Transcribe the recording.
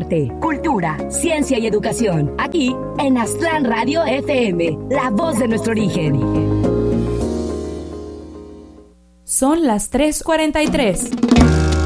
arte, cultura, ciencia y educación. Aquí en Aztlán Radio FM, la voz de nuestro origen. Son las 3:43.